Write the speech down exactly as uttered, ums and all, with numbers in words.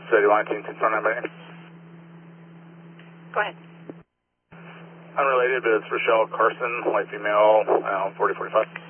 City nineteen six one nine. Go ahead. Unrelated, but it's Rochelle Carson, white female, uh, forty forty-five.